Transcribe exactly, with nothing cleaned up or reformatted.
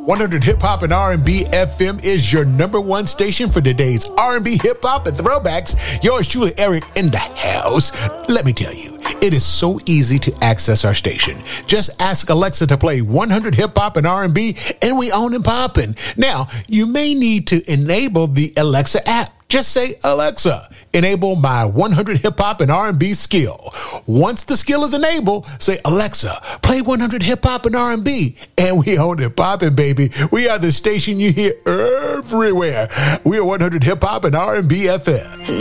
one hundred Hip Hop and R and B F M is your number one station for today's R and B, hip hop, and throwbacks. Yours truly, Eric, in the house. Let me tell you, it is so easy to access our station. Just ask Alexa to play one hundred Hip Hop and R and B, and we on and popping. Now, you may need to enable the Alexa app. Just say, Alexa, enable my one hundred Hip Hop and R and B skill. Once the skill is enabled, say, Alexa, play one hundred Hip Hop and R and B. And we on it popping, baby. We are the station you hear everywhere. We are one hundred Hip Hop and R and B F M.